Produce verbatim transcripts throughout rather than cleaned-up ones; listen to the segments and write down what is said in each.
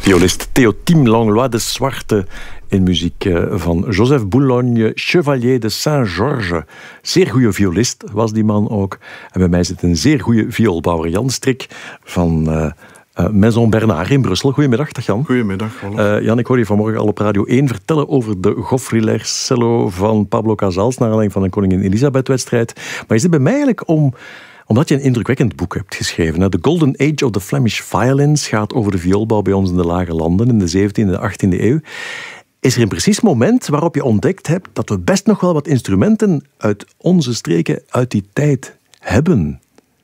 Violist Théotime Langlois de Zwarte in muziek van Joseph Boulogne, Chevalier de Saint-Georges. Zeer goede violist was die man ook. En bij mij zit een zeer goede vioolbouwer, Jan Strik van uh, uh, Maison Bernard in Brussel. Goedemiddag, dag Jan. Goedemiddag, uh, Jan, ik hoorde je vanmorgen al op Radio één vertellen over de Goffriller cello van Pablo Casals naar aanleiding van een Koningin Elisabeth-wedstrijd. Maar je zit bij mij eigenlijk om... Omdat je een indrukwekkend boek hebt geschreven. The Golden Age of the Flemish Violins gaat over de vioolbouw bij ons in de Lage Landen in de zeventiende en achttiende eeuw. Is er een precies moment waarop je ontdekt hebt dat we best nog wel wat instrumenten uit onze streken uit die tijd hebben?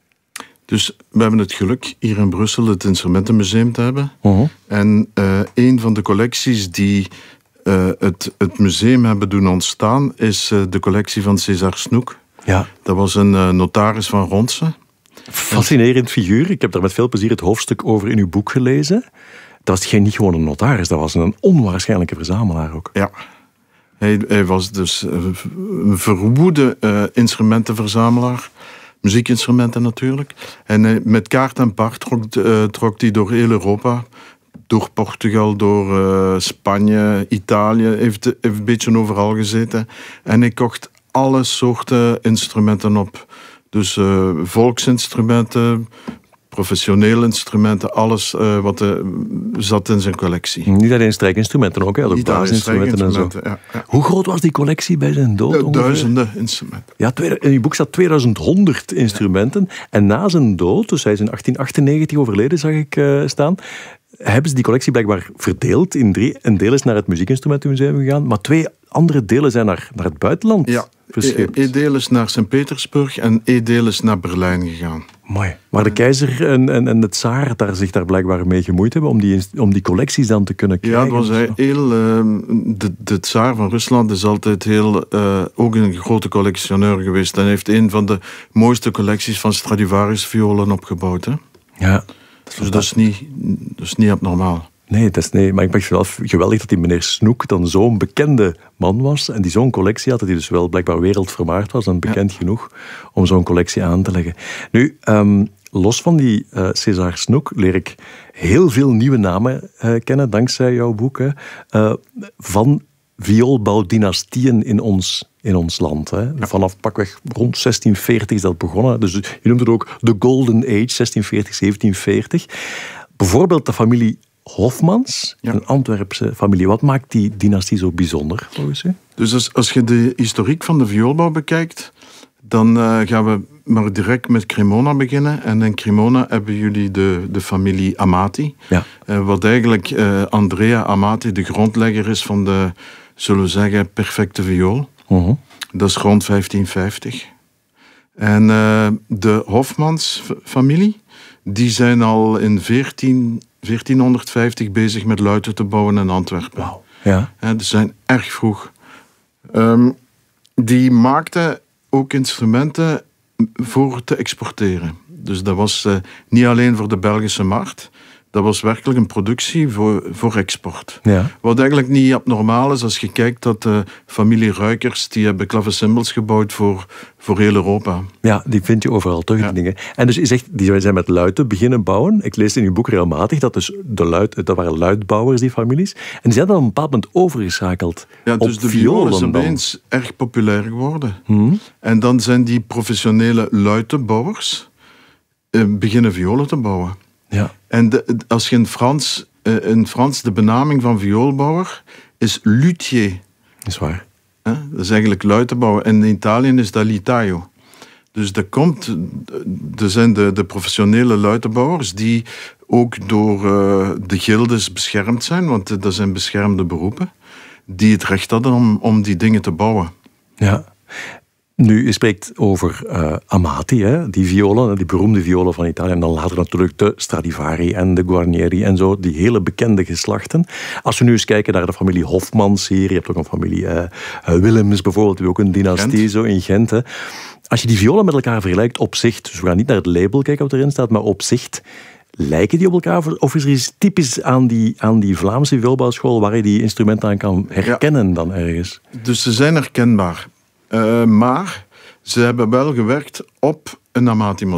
Dus we hebben het geluk hier in Brussel het Instrumentenmuseum te hebben. Uh-huh. En uh, een van de collecties die uh, het, het museum hebben doen ontstaan is uh, de collectie van César Snoek. Ja. Dat was een uh, notaris van Ronse. Fascinerend figuur. Ik heb daar met veel plezier het hoofdstuk over in uw boek gelezen. Dat was geen, niet gewoon een notaris, dat was een onwaarschijnlijke verzamelaar ook. Ja. Hij, hij was dus een verwoede uh, instrumentenverzamelaar. Muziekinstrumenten natuurlijk. En hij, met kaart en paard trok, uh, trok hij door heel Europa. Door Portugal, door uh, Spanje, Italië. Hij heeft, heeft een beetje overal gezeten. En hij kocht alle soorten instrumenten op. Dus uh, volksinstrumenten, professionele instrumenten, alles uh, wat uh, zat in zijn collectie. Niet alleen strijkinstrumenten ook, hè? Ook Niet alleen basisinstrumenten en zo. Ja, ja. Hoe groot was die collectie bij zijn dood? Ja, duizenden instrumenten. Ja, in uw boek staat tweeduizend honderd instrumenten. Ja. En na zijn dood, dus hij is in achttien achtennegentig overleden, zag ik uh, staan, hebben ze die collectie blijkbaar verdeeld in drie. Een deel is naar het Muziekinstrumentenmuseum gegaan, maar twee andere delen zijn naar, naar het buitenland ja. verscheept. Eén deel is naar Sint-Petersburg en één deel is naar Berlijn gegaan. Mooi. Maar de keizer en, en, en de tsaar daar zich daar blijkbaar mee gemoeid hebben om die, om die collecties dan te kunnen krijgen. Ja, dat was hij heel... Uh, de, de tsaar van Rusland is altijd heel... Uh, ook een grote collectioneur geweest. En hij heeft een van de mooiste collecties van Stradivarius-violen opgebouwd. Hè? Ja. Dat dus dat is, niet, dat is niet abnormaal. Nee, dat is, nee, maar ik vind het wel geweldig dat die meneer Snoek dan zo'n bekende man was en die zo'n collectie had, dat hij dus wel blijkbaar wereldvermaard was en bekend ja. genoeg om zo'n collectie aan te leggen. Nu, um, los van die uh, César Snoek leer ik heel veel nieuwe namen uh, kennen, dankzij jouw boek, hè, uh, van vioolbouwdynastieën in ons, in ons land. Hè. Ja. Vanaf pakweg rond zestien veertig is dat begonnen. Dus je noemt het ook de Golden Age, zestien veertig, zeventien veertig. Bijvoorbeeld de familie Hofmans, ja. een Antwerpse familie. Wat maakt die dynastie zo bijzonder, volgens u? Dus als, als je de historiek van de vioolbouw bekijkt, dan uh, gaan we maar direct met Cremona beginnen. En in Cremona hebben jullie de, de familie Amati. Ja. Uh, wat eigenlijk uh, Andrea Amati de grondlegger is van de, zullen we zeggen, perfecte viool. Uh-huh. Dat is rond vijftien vijftig. En uh, de Hofmans-familie, die zijn al in veertienhonderdvijftig bezig met luiten te bouwen in Antwerpen. Wow. Ja. Ja, die zijn erg vroeg. Um, die maakten ook instrumenten voor te exporteren. Dus dat was uh, niet alleen voor de Belgische markt. Dat was werkelijk een productie voor, voor export. Ja. Wat eigenlijk niet abnormaal is als je kijkt dat de familie Ruikers, die hebben klavecymbals gebouwd voor, voor heel Europa. Ja, die vind je overal terug, ja. die dingen. En dus je zegt, die zijn met luiten beginnen bouwen. Ik lees in uw boek regelmatig dat dus de luid, dat waren luidbouwers, die families. En die zijn dan op een bepaald moment overgeschakeld ja, dus op de viool is opeens erg populair geworden. Hmm. En dan zijn die professionele luitenbouwers eh, beginnen violen te bouwen. Ja. En de, als je in Frans, uh, in Frans de benaming van vioolbouwer is luthier. Dat is waar. Uh, dat is eigenlijk luitenbouwer. En in Italië is dat litaio. Dus dat komt, er zijn de, de professionele luitenbouwers die ook door uh, de gildes beschermd zijn, want dat zijn beschermde beroepen, die het recht hadden om, om die dingen te bouwen. Ja. Nu, je spreekt over uh, Amati, hè, die violen, die beroemde violen van Italië. En dan later natuurlijk de Stradivari en de Guarnieri en zo, die hele bekende geslachten. Als we nu eens kijken naar de familie Hofmans hier, je hebt ook een familie uh, Willems bijvoorbeeld, die ook een dynastie Gent. Zo in Gent. Hè. Als je die violen met elkaar vergelijkt op zicht, dus we gaan niet naar het label kijken wat erin staat, maar op zicht, lijken die op elkaar? Of is er iets typisch aan die, aan die Vlaamse vioolbouwschool waar je die instrumenten aan kan herkennen ja. dan ergens? Dus ze zijn herkenbaar. Uh, maar ze hebben wel gewerkt op een Amati-model.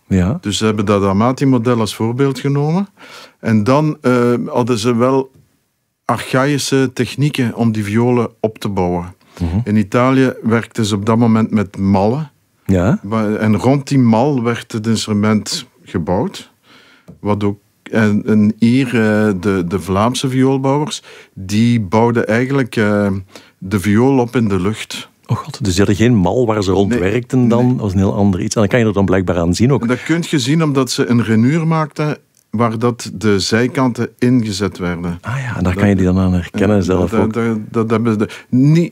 Ja. Dus ze hebben dat Amati-model als voorbeeld genomen. En dan uh, hadden ze wel archaïsche technieken om die violen op te bouwen. Uh-huh. In Italië werkten ze op dat moment met mallen. Ja. En rond die mal werd het instrument gebouwd. Wat ook, en, en hier, uh, de, de Vlaamse vioolbouwers, die bouwden eigenlijk uh, de viool op in de lucht. Oh god, dus ze hadden geen mal waar ze rond nee, werkten dan? Nee. Dat was een heel ander iets. En dat kan je er dan blijkbaar aan zien ook. En dat kun je zien omdat ze een renuur maakten waar dat de zijkanten ingezet werden. Ah ja, en daar dat, kan je die dan aan herkennen zelf dat, ook. Dat, dat, dat hebben ze... Niet,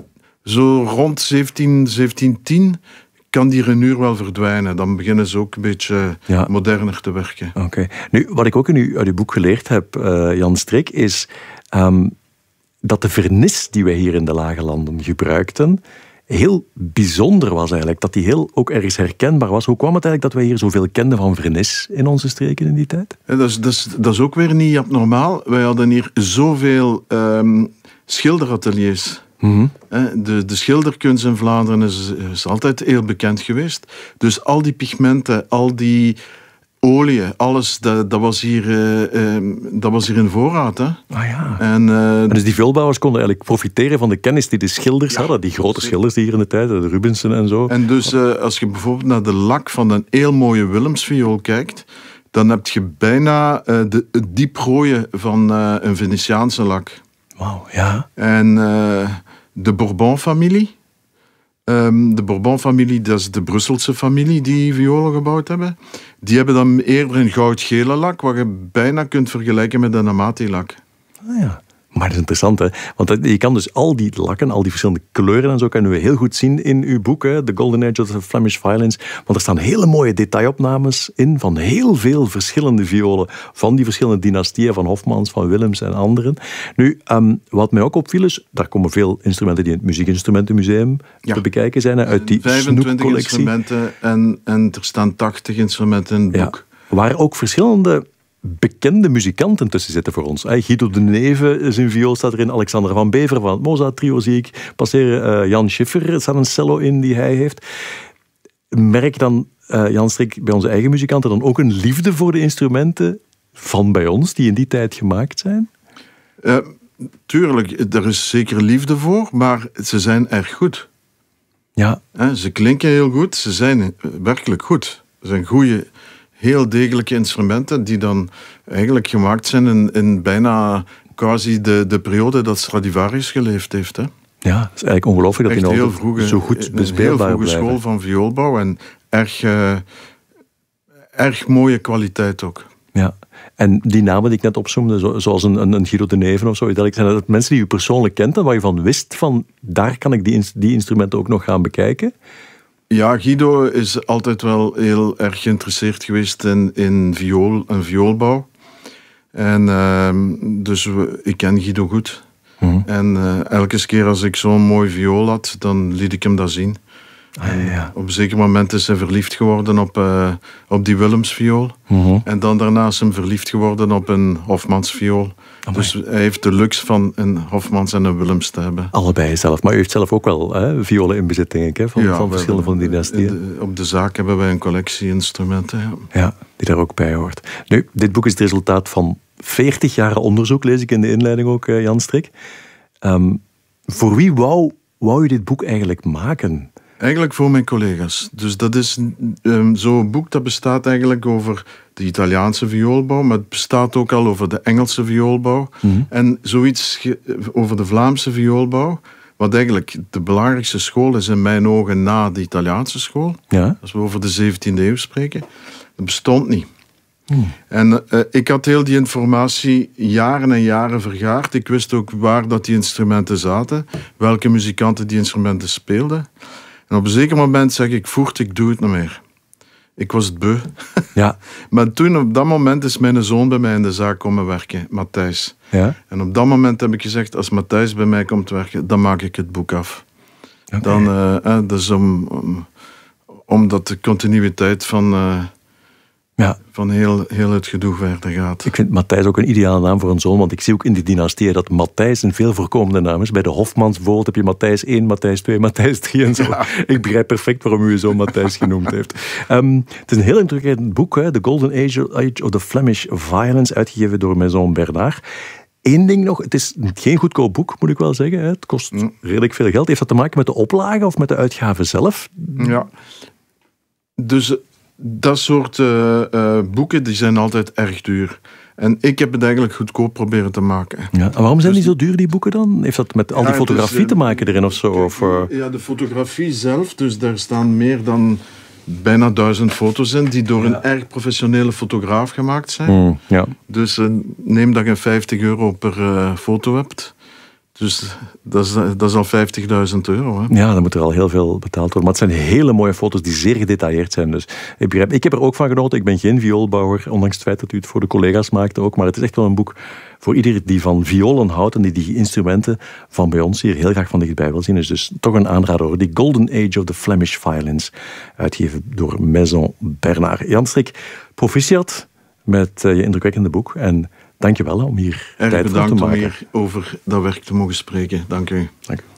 zo rond zeventien, zeventien tien kan die renuur wel verdwijnen. Dan beginnen ze ook een beetje ja. moderner te werken. Oké. Okay. Nu, wat ik ook in uw, uit uw boek geleerd heb, uh, Jan Strik, is um, dat de vernis die wij hier in de Lage Landen gebruikten heel bijzonder was eigenlijk. Dat die heel ook ergens herkenbaar was. Hoe kwam het eigenlijk dat wij hier zoveel kenden van vernis in onze streken in die tijd? Ja, dat, is, dat, is, dat is ook weer niet abnormaal. Wij hadden hier zoveel um, schilderateliers. Mm-hmm. De, de schilderkunst in Vlaanderen is, is altijd heel bekend geweest. Dus al die pigmenten, al die olie, alles, dat, dat, was, hier, uh, uh, dat was hier in voorraad. Hè? Ah ja. En, uh, en dus die vioolbouwers konden eigenlijk profiteren van de kennis die de schilders ja, hadden. Die grote schilders die hier in de tijd, de Rubensen en zo. En dus uh, als je bijvoorbeeld naar de lak van een heel mooie Willemsviool kijkt, dan heb je bijna uh, de, het dieprooien van uh, een Venetiaanse lak. Wauw, ja. En uh, de Bourbon-familie. Um, de Bourbon-familie, dat is de Brusselse familie die violen gebouwd hebben. Die hebben dan eerder een goudgele lak, wat je bijna kunt vergelijken met een Amati-lak. Ah ja. Maar dat is interessant, hè? Want je kan dus al die lakken, al die verschillende kleuren en zo, kunnen we heel goed zien in uw boek, hè? The Golden Age of the Flemish Violins. Want er staan hele mooie detailopnames in van heel veel verschillende violen. Van die verschillende dynastieën, van Hofmans, van Willems en anderen. Nu, um, wat mij ook opviel is, daar komen veel instrumenten die in het Muziekinstrumentenmuseum ja. te bekijken zijn, hè? Uit die vijfentwintig instrumenten en, en er staan tachtig instrumenten in het ja. boek. Waar ook verschillende bekende muzikanten tussen zitten voor ons. Guido de Neve, zijn viool staat erin. Alexander van Bever van het Mozart-trio zie ik passeren. Uh, Jan Schiffer, er staat een cello in die hij heeft. Merk dan, uh, Jan Strik, bij onze eigen muzikanten dan ook een liefde voor de instrumenten van bij ons, die in die tijd gemaakt zijn? Uh, tuurlijk, er is zeker liefde voor, maar ze zijn erg goed. Ja. Uh, ze klinken heel goed, ze zijn werkelijk goed. Ze zijn goede, heel degelijke instrumenten die dan eigenlijk gemaakt zijn in, in bijna quasi de, de periode dat Stradivarius geleefd heeft. Hè. Ja, het is eigenlijk ongelooflijk dat hij nog vroege, zo goed bespeelbaar blijven. Een heel vroege school van vioolbouw en erg, uh, erg mooie kwaliteit ook. Ja, en die namen die ik net opzoomde, zoals een, een, een Guido de Neven of zo, zijn dat mensen die u persoonlijk kent en waar je van wist van, daar kan ik die, die instrumenten ook nog gaan bekijken? Ja, Guido is altijd wel heel erg geïnteresseerd geweest in, in viool en vioolbouw. En uh, dus we, ik ken Guido goed. Mm-hmm. En uh, elke keer als ik zo'n mooi viool had, dan liet ik hem dat zien. Ah, ja. Op een zeker moment is hij verliefd geworden op, uh, op die Willemsviool. Mm-hmm. En dan daarna is hij verliefd geworden op een Hofmansviool. Oh, dus hij heeft de luxe van een Hofmans en een Willems te hebben. Allebei zelf. Maar u heeft zelf ook wel hè, violen in bezit, denk ik, hè, van, ja, van verschillende van die dynastieën. Op de zaak hebben wij een collectie instrumenten. Ja. ja, die daar ook bij hoort. Nu, dit boek is het resultaat van veertig jaar onderzoek, lees ik in de inleiding ook, Jan Strik. Um, voor wie wou, wou u dit boek eigenlijk maken? Eigenlijk voor mijn collega's. Dus dat is um, zo'n boek dat bestaat eigenlijk over de Italiaanse vioolbouw, maar het bestaat ook al over de Engelse vioolbouw. Mm-hmm. En zoiets ge- over de Vlaamse vioolbouw, wat eigenlijk de belangrijkste school is in mijn ogen na de Italiaanse school. Ja. Als we over de zeventiende eeuw spreken. Dat bestond niet. Mm. En uh, ik had heel die informatie jaren en jaren vergaard. Ik wist ook waar dat die instrumenten zaten, welke muzikanten die instrumenten speelden. En op een zeker moment zeg ik, voert, ik doe het niet meer. Ik was het beu. Ja. Maar toen, op dat moment, is mijn zoon bij mij in de zaak komen werken, Matthijs. Ja. En op dat moment heb ik gezegd, als Matthijs bij mij komt werken, dan maak ik het boek af. Okay. Dan, uh, uh, dus om, om, omdat de continuïteit van, uh, ja. van heel, heel het gedoe verder gaat. Ik vind Matthijs ook een ideale naam voor een zoon, want ik zie ook in die dynastieën dat Matthijs een veel voorkomende naam is. Bij de Hofmans bijvoorbeeld heb je Matthijs één, Matthijs twee, Matthijs drie en zo. Ja. Ik begrijp perfect waarom u je zoon Matthijs genoemd heeft. Um, het is een heel indrukwekkend boek, hè? The Golden Age, Age of the Flemish Violence, uitgegeven door Maison Bernard. Eén ding nog, het is geen goedkoop boek, moet ik wel zeggen. Hè? Het kost mm. redelijk veel geld. Heeft dat te maken met de oplage of met de uitgave zelf? Ja, dus dat soort uh, uh, boeken die zijn altijd erg duur. En ik heb het eigenlijk goedkoop proberen te maken. Ja, en waarom zijn dus, die zo duur, die boeken dan? Heeft dat met al die ja, fotografie dus, te maken erin of zo? Of, uh... Ja, de fotografie zelf, dus daar staan meer dan bijna duizend foto's in, die door ja. een erg professionele fotograaf gemaakt zijn. Mm, ja. Dus uh, neem dat je vijftig euro per uh, foto hebt. Dus dat is, dat is al vijftigduizend euro. Hè? Ja, dan moet er al heel veel betaald worden. Maar het zijn hele mooie foto's die zeer gedetailleerd zijn. Dus ik, begrijp, ik heb er ook van genoten. Ik ben geen vioolbouwer, ondanks het feit dat u het voor de collega's maakte ook. Maar het is echt wel een boek voor iedereen die van violen houdt en die die instrumenten van bij ons hier heel graag van dichtbij wil zien. Dus, dus toch een aanrader hoor. Die Golden Age of the Flemish Violence, uitgegeven door Maison Bernard. Jan Strik, proficiat met uh, je indrukwekkende boek. En dank je wel om hier Erg tijd voor te maken. Erg bedankt om hier over dat werk te mogen spreken. Dank u. Dank u.